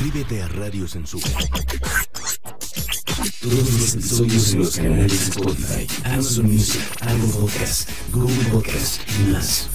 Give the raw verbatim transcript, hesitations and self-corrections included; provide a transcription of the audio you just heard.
Suscríbete a Radio Censura. Todos los episodios en los canales de Spotify, Amazon Music, Apple Podcast, Google Podcast y más.